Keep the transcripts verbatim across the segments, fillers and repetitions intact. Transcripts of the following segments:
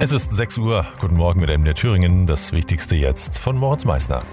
Es ist sechs Uhr. Guten Morgen mit M D R Thüringen. Das Wichtigste jetzt von Moritz Meissner.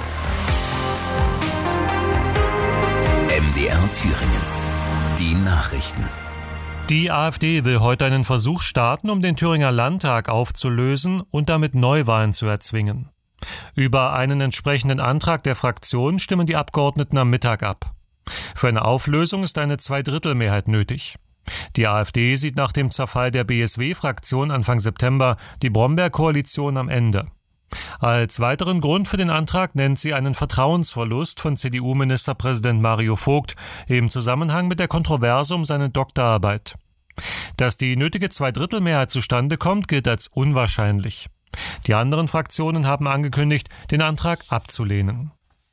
M D R Thüringen. Die Nachrichten. Die AfD will heute einen Versuch starten, um den Thüringer Landtag aufzulösen und damit Neuwahlen zu erzwingen. Über einen entsprechenden Antrag der Fraktion stimmen die Abgeordneten am Mittag ab. Für eine Auflösung ist eine Zweidrittelmehrheit nötig. Die AfD sieht nach dem Zerfall der B S W-Fraktion Anfang September die Bromberg-Koalition am Ende. Als weiteren Grund für den Antrag nennt sie einen Vertrauensverlust von C D U-Ministerpräsident Mario Vogt im Zusammenhang mit der Kontroverse um seine Doktorarbeit. Dass die nötige Zweidrittelmehrheit zustande kommt, gilt als unwahrscheinlich. Die anderen Fraktionen haben angekündigt, den Antrag abzulehnen.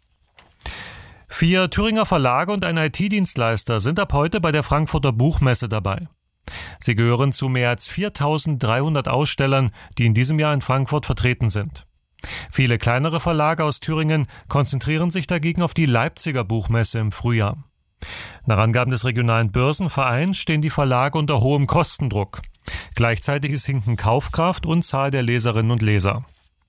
Vier Thüringer Verlage und ein I T-Dienstleister sind ab heute bei der Frankfurter Buchmesse dabei. Sie gehören zu mehr als viertausenddreihundert Ausstellern, die in diesem Jahr in Frankfurt vertreten sind. Viele kleinere Verlage aus Thüringen konzentrieren sich dagegen auf die Leipziger Buchmesse im Frühjahr. Nach Angaben des regionalen Börsenvereins stehen die Verlage unter hohem Kostendruck. Gleichzeitig sinken Kaufkraft und Zahl der Leserinnen und Leser.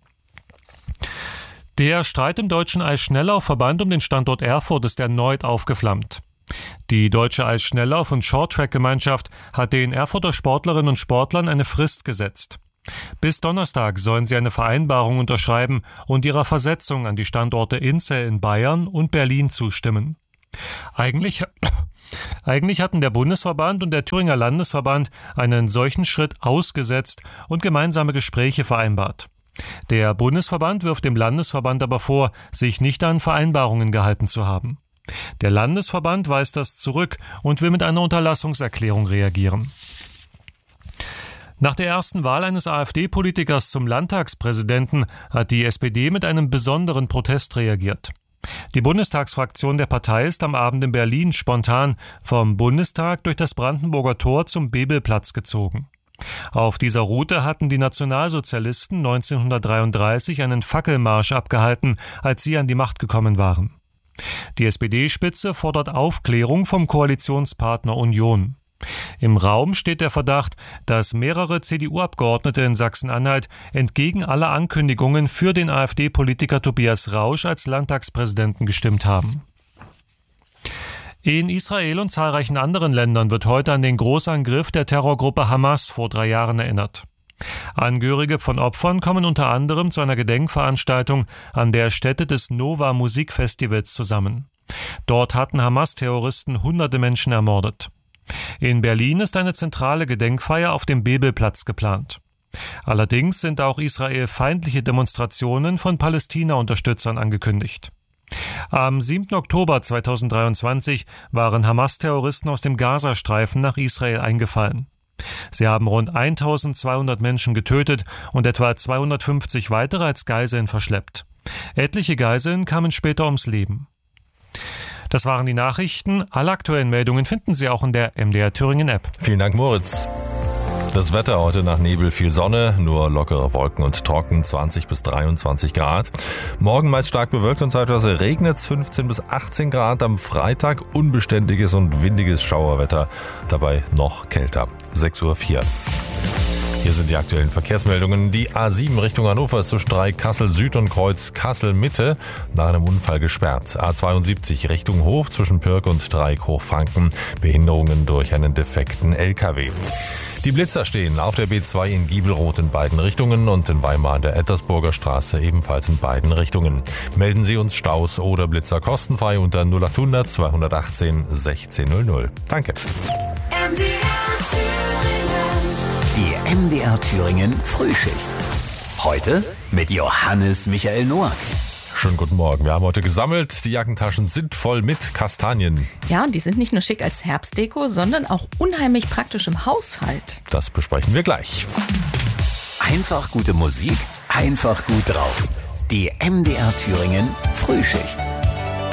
Der Streit im deutschen Eisschnelllaufverband um den Standort Erfurt ist erneut aufgeflammt. Die Deutsche Eisschnelllauf- und Shorttrack-Gemeinschaft hat den Erfurter Sportlerinnen und Sportlern eine Frist gesetzt. Bis Donnerstag sollen sie eine Vereinbarung unterschreiben und ihrer Versetzung an die Standorte Inzell in Bayern und Berlin zustimmen. Eigentlich, eigentlich hatten der Bundesverband und der Thüringer Landesverband einen solchen Schritt ausgesetzt und gemeinsame Gespräche vereinbart. Der Bundesverband wirft dem Landesverband aber vor, sich nicht an Vereinbarungen gehalten zu haben. Der Landesverband weist das zurück und will mit einer Unterlassungserklärung reagieren. Nach der ersten Wahl eines AfD-Politikers zum Landtagspräsidenten hat die S P D mit einem besonderen Protest reagiert. Die Bundestagsfraktion der Partei ist am Abend in Berlin spontan vom Bundestag durch das Brandenburger Tor zum Bebelplatz gezogen. Auf dieser Route hatten die Nationalsozialisten neunzehnhundertdreiunddreißig einen Fackelmarsch abgehalten, als sie an die Macht gekommen waren. Die S P D-Spitze fordert Aufklärung vom Koalitionspartner Union. Im Raum steht der Verdacht, dass mehrere C D U-Abgeordnete in Sachsen-Anhalt entgegen aller Ankündigungen für den AfD-Politiker Tobias Rausch als Landtagspräsidenten gestimmt haben. In Israel und zahlreichen anderen Ländern wird heute an den Großangriff der Terrorgruppe Hamas vor drei Jahren erinnert. Angehörige von Opfern kommen unter anderem zu einer Gedenkveranstaltung an der Stätte des Nova Musikfestivals zusammen. Dort hatten Hamas-Terroristen hunderte Menschen ermordet. In Berlin ist eine zentrale Gedenkfeier auf dem Bebelplatz geplant. Allerdings sind auch israelfeindliche Demonstrationen von Palästina-Unterstützern angekündigt. Am siebten Oktober zweitausenddreiundzwanzig waren Hamas-Terroristen aus dem Gazastreifen nach Israel eingefallen. Sie haben rund eintausendzweihundert Menschen getötet und etwa zweihundertfünfzig weitere als Geiseln verschleppt. Etliche Geiseln kamen später ums Leben. Das waren die Nachrichten. Alle aktuellen Meldungen finden Sie auch in der M D R Thüringen App. Vielen Dank, Moritz. Das Wetter heute nach Nebel viel Sonne, nur lockere Wolken und trocken, zwanzig bis dreiundzwanzig Grad. Morgen meist stark bewölkt und zeitweise regnet es, fünfzehn bis achtzehn Grad. Am Freitag unbeständiges und windiges Schauerwetter, dabei noch kälter. sechs Uhr vier. Hier sind die aktuellen Verkehrsmeldungen. Die A sieben Richtung Hannover ist zwischen Dreieck Kassel Süd und Kreuz Kassel Mitte nach einem Unfall gesperrt. A zweiundsiebzig Richtung Hof zwischen Pirk und Dreieck Hochfranken. Behinderungen durch einen defekten L K W. Die Blitzer stehen auf der B zwei in Giebelroth in beiden Richtungen und in Weimar an der Ettersburger Straße ebenfalls in beiden Richtungen. Melden Sie uns Staus oder Blitzer kostenfrei unter null achthundert zweihundertachtzehn sechzehn null null. Danke. M D R Thüringen. Die M D R Thüringen Frühschicht. Heute mit Johannes Michael Noack. Schönen guten Morgen. Wir haben heute gesammelt. Die Jackentaschen sind voll mit Kastanien. Ja, und die sind nicht nur schick als Herbstdeko, sondern auch unheimlich praktisch im Haushalt. Das besprechen wir gleich. Einfach gute Musik, einfach gut drauf. Die M D R Thüringen Frühschicht.